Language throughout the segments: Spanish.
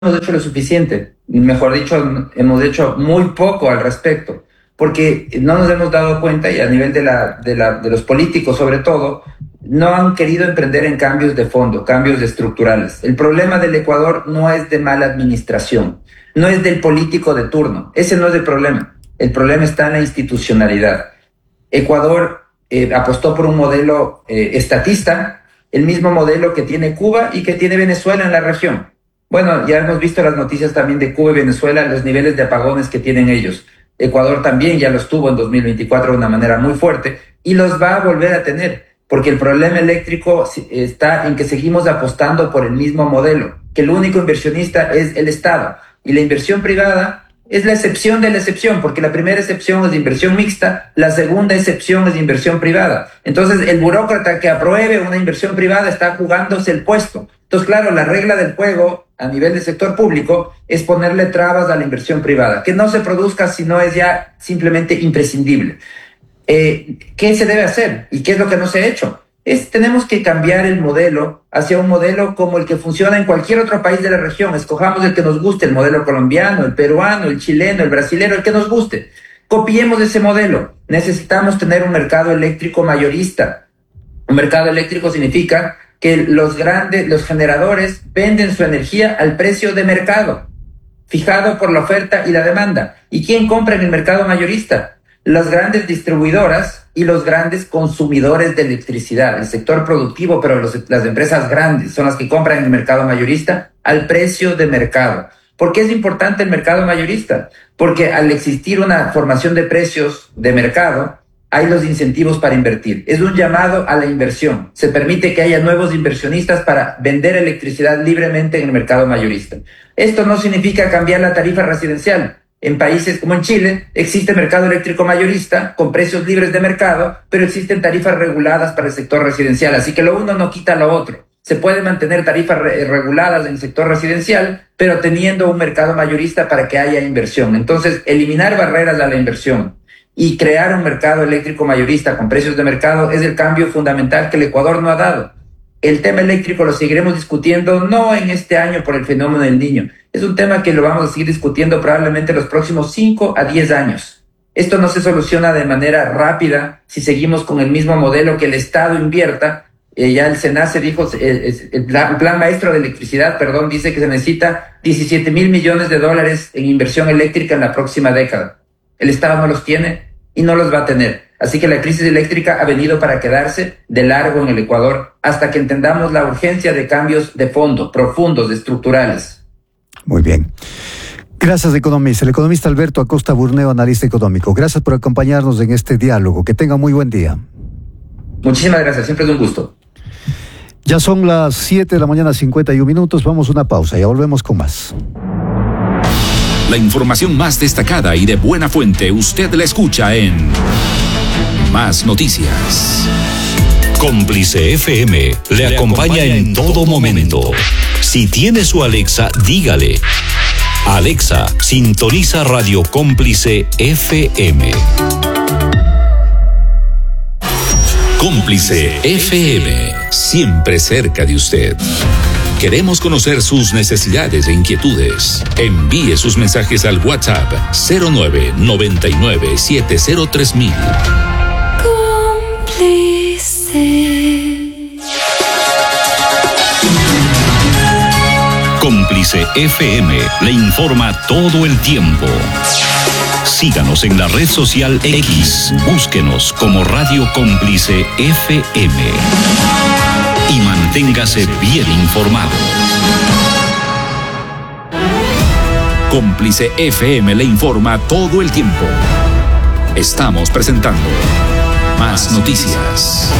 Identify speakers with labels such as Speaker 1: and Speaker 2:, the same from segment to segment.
Speaker 1: hemos hecho lo suficiente, mejor dicho, hemos hecho muy poco al respecto, porque no nos hemos dado cuenta, y a nivel de los políticos sobre todo, no han querido emprender en cambios de fondo, cambios estructurales. El problema del Ecuador no es de mala administración, no es del político de turno, ese no es el problema está en la institucionalidad. Ecuador apostó por un modelo estatista, el mismo modelo que tiene Cuba y que tiene Venezuela en la región. Bueno, ya hemos visto las noticias también de Cuba y Venezuela, los niveles de apagones que tienen ellos. Ecuador también ya los tuvo en 2024 de una manera muy fuerte y los va a volver a tener, porque el problema eléctrico está en que seguimos apostando por el mismo modelo, que el único inversionista es el Estado y la inversión privada es la excepción de la excepción, porque la primera excepción es de inversión mixta, la segunda excepción es de inversión privada. Entonces, el burócrata que apruebe una inversión privada está jugándose el puesto. Entonces, claro, la regla del juego a nivel del sector público es ponerle trabas a la inversión privada, que no se produzca si no es ya simplemente imprescindible. ¿Qué se debe hacer? ¿Y qué es lo que no se ha hecho? Tenemos que cambiar el modelo hacia un modelo como el que funciona en cualquier otro país de la región. Escojamos el que nos guste, el modelo colombiano, el peruano, el chileno, el brasilero, el que nos guste. Copiemos ese modelo. Necesitamos tener un mercado eléctrico mayorista. Un mercado eléctrico significa que los generadores venden su energía al precio de mercado, fijado por la oferta y la demanda. ¿Y quién compra en el mercado mayorista? Las grandes distribuidoras y los grandes consumidores de electricidad, el sector productivo, pero las empresas grandes son las que compran en el mercado mayorista al precio de mercado. ¿Por qué es importante el mercado mayorista? Porque al existir una formación de precios de mercado, hay los incentivos para invertir. Es un llamado a la inversión. Se permite que haya nuevos inversionistas para vender electricidad libremente en el mercado mayorista. Esto no significa cambiar la tarifa residencial. En países como en Chile existe mercado eléctrico mayorista con precios libres de mercado, pero existen tarifas reguladas para el sector residencial, así que lo uno no quita lo otro. Se puede mantener tarifas reguladas en el sector residencial, pero teniendo un mercado mayorista para que haya inversión. Entonces, eliminar barreras a la inversión y crear un mercado eléctrico mayorista con precios de mercado es el cambio fundamental que el Ecuador no ha dado. El tema eléctrico lo seguiremos discutiendo no en este año por el fenómeno del Niño. Es un tema que lo vamos a seguir discutiendo probablemente los próximos 5 a 10 años. Esto no se soluciona de manera rápida si seguimos con el mismo modelo que el Estado invierta. Ya el SENACE dijo, el plan maestro de electricidad, dice que se necesita 17,000 millones de dólares en inversión eléctrica en la próxima década. El Estado no los tiene y no los va a tener. Así que la crisis eléctrica ha venido para quedarse de largo en el Ecuador hasta que entendamos la urgencia de cambios de fondo, profundos, estructurales.
Speaker 2: Muy bien. Gracias, economista. El economista Alberto Acosta Burneo, analista económico. Gracias por acompañarnos en este diálogo. Que tenga muy buen día.
Speaker 1: Muchísimas gracias. Siempre es un gusto.
Speaker 2: Ya son las 7 de la mañana, 51 minutos. Vamos a una pausa. Ya volvemos con más.
Speaker 3: La información más destacada y de buena fuente usted la escucha en Más Noticias.
Speaker 4: Cómplice FM le acompaña en todo momento. Si tiene su Alexa, dígale: Alexa, sintoniza Radio Cómplice FM. Cómplice FM, siempre cerca de usted. Queremos conocer sus necesidades e inquietudes. Envíe sus mensajes al WhatsApp 0999703000. Cómplice FM le informa todo el tiempo. Síganos en la red social X. Búsquenos como Radio Cómplice FM. Y manténgase bien informado.
Speaker 3: Cómplice FM le informa todo el tiempo. Estamos presentando Más Noticias.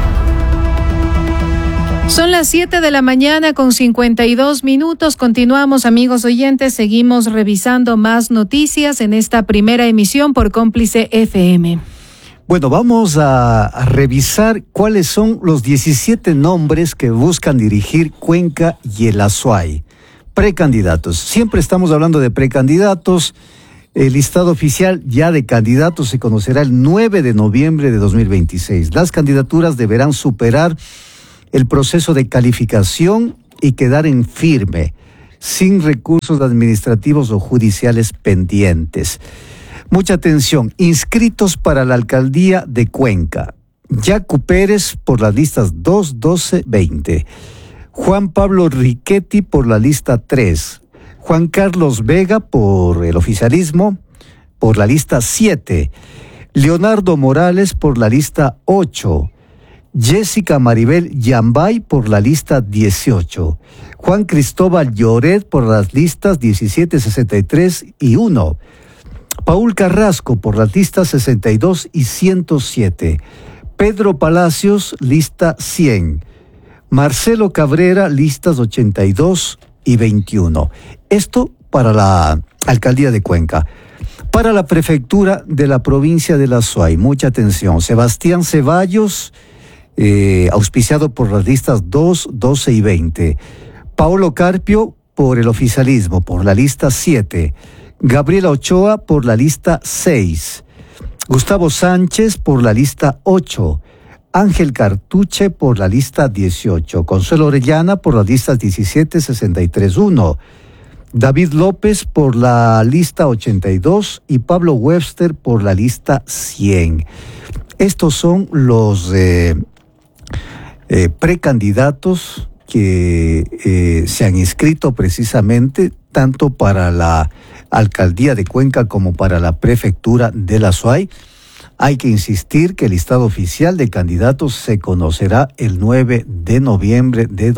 Speaker 5: Son las 7 de la mañana con 52 minutos. Continuamos, amigos oyentes. Seguimos revisando más noticias en esta primera emisión por Cómplice FM.
Speaker 2: Bueno, vamos a revisar cuáles son los 17 nombres que buscan dirigir Cuenca y el Azuay. Precandidatos. Siempre estamos hablando de precandidatos. El listado oficial ya de candidatos se conocerá el 9 de noviembre de 2026. Las candidaturas deberán superar el proceso de calificación y quedar en firme. sin recursos administrativos o judiciales pendientes. Mucha atención, inscritos para la alcaldía de Cuenca. Yacu Pérez por las listas 2, 12, 20. Juan Pablo Riquetti por la lista 3. Juan Carlos Vega por el oficialismo, por la lista 7. Leonardo Morales por la lista 8. Jessica Maribel Yambay por la lista 18. Juan Cristóbal Lloret por las listas 17, 63 y 1. Paul Carrasco por las listas 62 y 107. Pedro Palacios, lista 100. Marcelo Cabrera, listas 82 y 21. Esto para la alcaldía de Cuenca. Para la prefectura de la provincia de La Suay, mucha atención. Sebastián Ceballos, auspiciado por las listas 2, 12 y 20. Paolo Carpio por el oficialismo, por la lista 7. Gabriela Ochoa por la lista 6. Gustavo Sánchez por la lista 8. Ángel Cartuche por la lista 18. Consuelo Orellana por las listas 17, 63, 1. David López por la lista 82 y Pablo Webster por la lista 100. Estos son los precandidatos que se han inscrito precisamente tanto para la alcaldía de Cuenca como para la prefectura de La Suay. Hay que insistir que el listado oficial de candidatos se conocerá el 9 de noviembre de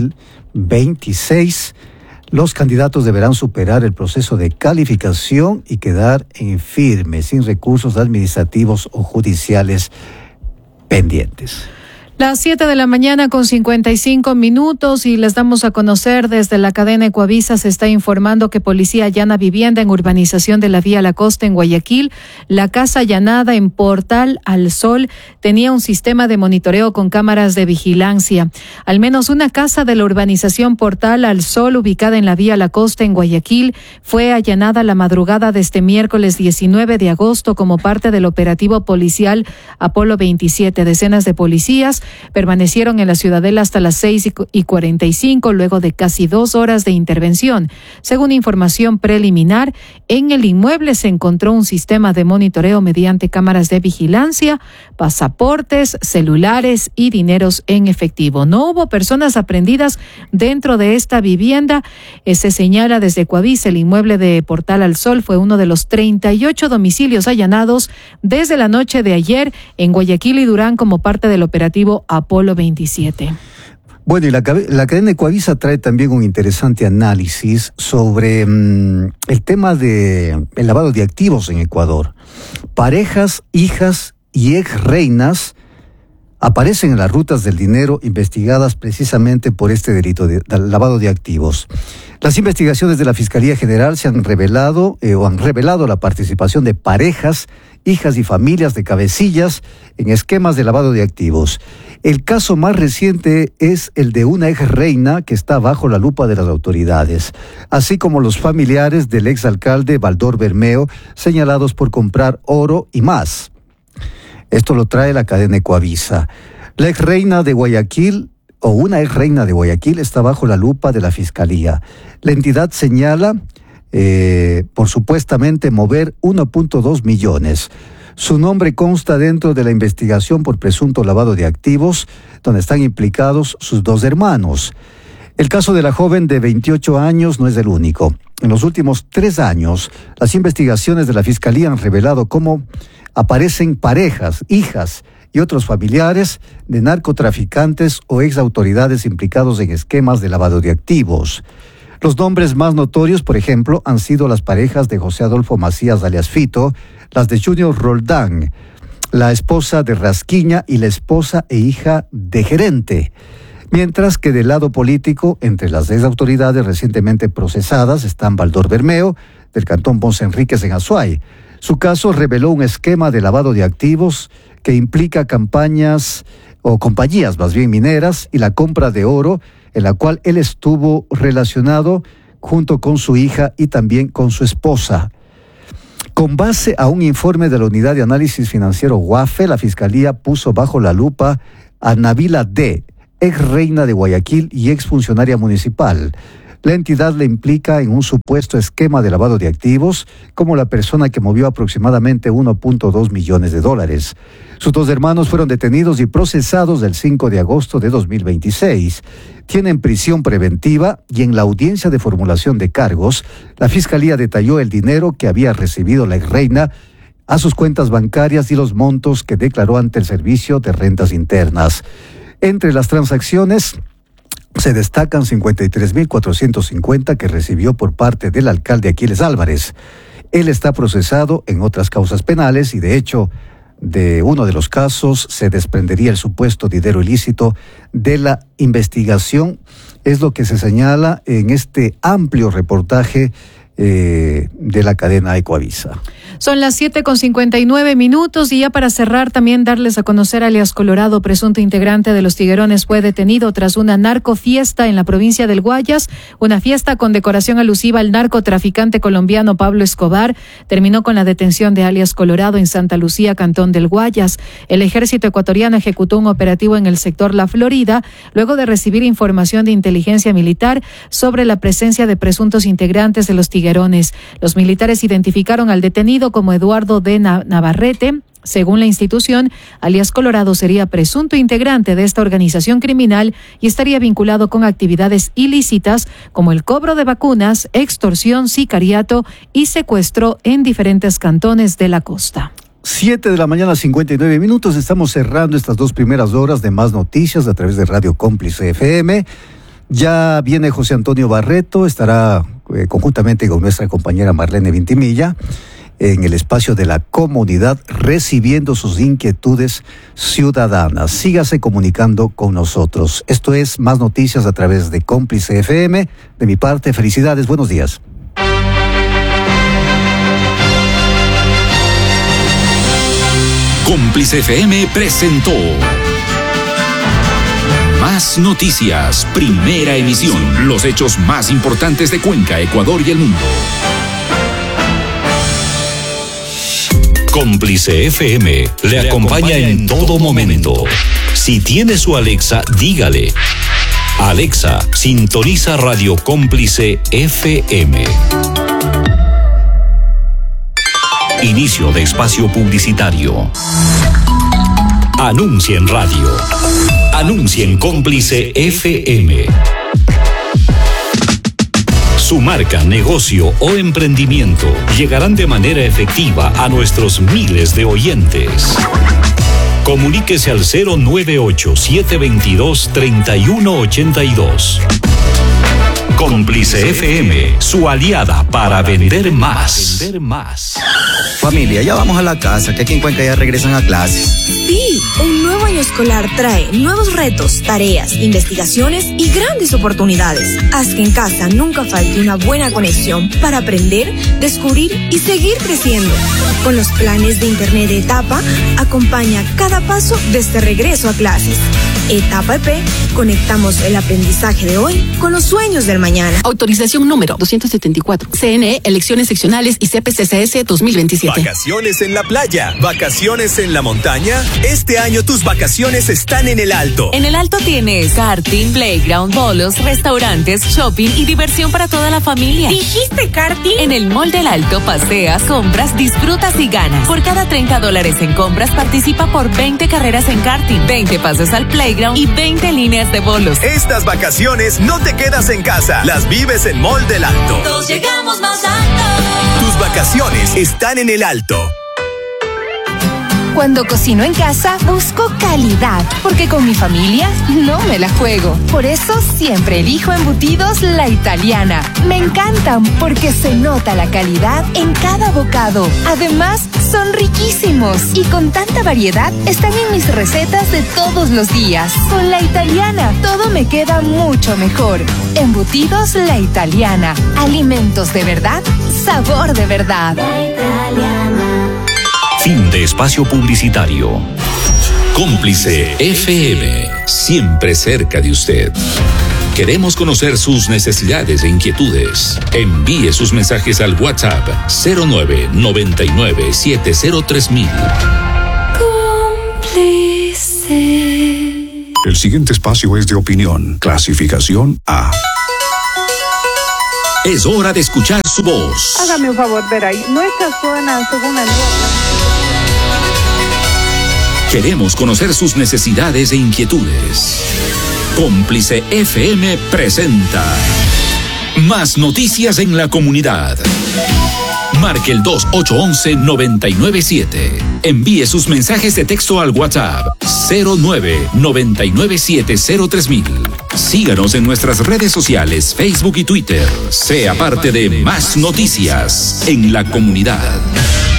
Speaker 2: 2026. Los candidatos deberán superar el proceso de calificación y quedar en firme, sin recursos administrativos o judiciales pendientes.
Speaker 5: Las 7 de la mañana con 55 minutos y les damos a conocer desde la cadena Ecuavisa. Se está informando que policía allana vivienda en urbanización de la Vía La Costa en Guayaquil. La casa allanada en Portal al Sol tenía un sistema de monitoreo con cámaras de vigilancia. Al menos una casa de la urbanización Portal al Sol ubicada en la Vía La Costa en Guayaquil fue allanada la madrugada de este miércoles 19 de agosto como parte del operativo policial Apolo 27. Decenas de policías permanecieron en la ciudadela hasta las 6:45 luego de casi 2 horas de intervención. Según información preliminar, en el inmueble se encontró un sistema de monitoreo mediante cámaras de vigilancia, pasaportes, celulares y dineros en efectivo. No hubo personas aprehendidas dentro de esta vivienda. Se señala desde Ecuavisa, el inmueble de Portal al Sol fue uno de los 38 domicilios allanados desde la noche de ayer en Guayaquil y Durán como parte del operativo Apolo 27.
Speaker 2: Bueno, y la cadena Ecuavisa trae también un interesante análisis sobre el tema de el lavado de activos en Ecuador. Parejas, hijas y ex reinas aparecen en las rutas del dinero investigadas precisamente por este delito de lavado de activos. Las investigaciones de la Fiscalía General se han revelado han revelado la participación de parejas, hijas y familias de cabecillas en esquemas de lavado de activos. El caso más reciente es el de una ex reina que está bajo la lupa de las autoridades, así como los familiares del exalcalde Baldor Bermeo, señalados por comprar oro y más. Esto lo trae la cadena Ecuavisa. La ex reina de Guayaquil, o una ex reina de Guayaquil, está bajo la lupa de la Fiscalía. La entidad señala por supuestamente mover 1.2 millones. Su nombre consta dentro de la investigación por presunto lavado de activos, donde están implicados sus 2 hermanos. El caso de la joven de 28 años no es el único. En los últimos 3 años, las investigaciones de la Fiscalía han revelado cómo aparecen parejas, hijas y otros familiares de narcotraficantes o ex autoridades implicados en esquemas de lavado de activos. Los nombres más notorios, por ejemplo, han sido las parejas de José Adolfo Macías alias Fito, las de Junior Roldán, la esposa de Rasquiña y la esposa e hija de Gerente. Mientras que del lado político, entre las 10 autoridades recientemente procesadas están Baldor Bermeo, del cantón Ponce Enríquez en Azuay. Su caso reveló un esquema de lavado de activos que implica compañías más bien mineras y la compra de oro, en la cual él estuvo relacionado junto con su hija y también con su esposa. Con base a un informe de la Unidad de Análisis Financiero UAFE, la Fiscalía puso bajo la lupa a Nabila D., ex reina de Guayaquil y ex funcionaria municipal. La entidad le implica en un supuesto esquema de lavado de activos como la persona que movió aproximadamente 1.2 millones de dólares. Sus dos hermanos fueron detenidos y procesados el 5 de agosto de 2026. Tienen prisión preventiva y en la audiencia de formulación de cargos, la Fiscalía detalló el dinero que había recibido la exreina a sus cuentas bancarias y los montos que declaró ante el Servicio de Rentas Internas. Entre las transacciones se destacan 53.450 que recibió por parte del alcalde Aquiles Álvarez. Él está procesado en otras causas penales y, de hecho, de uno de los casos se desprendería el supuesto dinero ilícito de la investigación. Es lo que se señala en este amplio reportaje de la cadena Ecuavisa.
Speaker 5: Son las 7:59 y ya para cerrar también darles a conocer a alias Colorado, presunto integrante de los Tiguerones, fue detenido tras una narcofiesta en la provincia del Guayas. Una fiesta con decoración alusiva al narcotraficante colombiano Pablo Escobar terminó con la detención de alias Colorado en Santa Lucía, cantón del Guayas. El ejército ecuatoriano ejecutó un operativo en el sector La Florida luego de recibir información de inteligencia militar sobre la presencia de presuntos integrantes de los Tiguerones. Los militares identificaron al detenido como Eduardo de Navarrete. Según la institución, alias Colorado sería presunto integrante de esta organización criminal y estaría vinculado con actividades ilícitas como el cobro de vacunas, extorsión, sicariato y secuestro en diferentes cantones de la costa.
Speaker 2: 7:59 a.m. Estamos cerrando estas dos primeras horas de Más Noticias a través de Radio Cómplice FM. Ya viene José Antonio Barreto, estará conjuntamente con nuestra compañera Marlene Vintimilla en el espacio de la comunidad recibiendo sus inquietudes ciudadanas. Sígase comunicando con nosotros. Esto es Más Noticias a través de Cómplice FM. De mi parte, felicidades, buenos días.
Speaker 3: Cómplice FM presentó Más Noticias, primera emisión. Los hechos más importantes de Cuenca, Ecuador y el mundo.
Speaker 4: Cómplice FM le acompaña en todo momento. Si tiene su Alexa, dígale: Alexa, sintoniza Radio Cómplice FM. Inicio de espacio publicitario. Anuncia en radio. Anuncia en Cómplice FM. Su marca, negocio o emprendimiento llegarán de manera efectiva a nuestros miles de oyentes. Comuníquese al 098-722-3182. Cómplice FM, su aliada para vender más.
Speaker 6: Familia, ya vamos a la casa, que aquí en Cuenca ya regresan a clases.
Speaker 7: Sí, un nuevo año escolar trae nuevos retos, tareas, investigaciones y grandes oportunidades. Haz que en casa nunca falte una buena conexión para aprender, descubrir y seguir creciendo. Con los planes de Internet de Etapa, acompaña cada paso de este regreso a clases. Etapa EP, conectamos el aprendizaje de hoy con los sueños del mañana.
Speaker 8: Autorización número 274. CNE, elecciones seccionales y CPCCS 2027.
Speaker 9: Vacaciones en la playa, vacaciones en la montaña. Este año tus vacaciones están en el Alto.
Speaker 10: En el Alto tienes karting, playground, bolos, restaurantes, shopping y diversión para toda la familia.
Speaker 7: ¿Dijiste karting?
Speaker 10: En el Mall del Alto paseas, compras, disfrutas y ganas. Por cada $30 en compras participa por 20 carreras en karting, 20 pases al playground y 20 líneas de bolos.
Speaker 9: Estas vacaciones no te quedas en casa, las vives en Mall del Alto.
Speaker 10: Todos llegamos más alto.
Speaker 9: Tus vacaciones están en el Alto.
Speaker 11: Cuando cocino en casa, busco calidad, porque con mi familia no me la juego. Por eso siempre elijo Embutidos La Italiana. Me encantan porque se nota la calidad en cada bocado. Además, son riquísimos y con tanta variedad están en mis recetas de todos los días. Con La Italiana, todo me queda mucho mejor. Embutidos La Italiana. Alimentos de verdad, sabor de verdad. La Italiana.
Speaker 4: Fin de espacio publicitario.
Speaker 3: Cómplice FM, siempre cerca de usted. Queremos conocer sus necesidades e inquietudes. Envíe sus mensajes al WhatsApp 0999-703000.
Speaker 11: Cómplice.
Speaker 12: El siguiente espacio es de opinión. Clasificación A.
Speaker 3: Es hora de escuchar su voz.
Speaker 12: Hágame un favor, ver ahí. Nuestra zona, según la
Speaker 3: Queremos conocer sus necesidades e inquietudes. Cómplice FM presenta Más Noticias en la Comunidad. Marque el 2811-997. Envíe sus mensajes de texto al WhatsApp 09-997-03000. Síganos en nuestras redes sociales, Facebook y Twitter. Sea parte de Más Noticias en la Comunidad.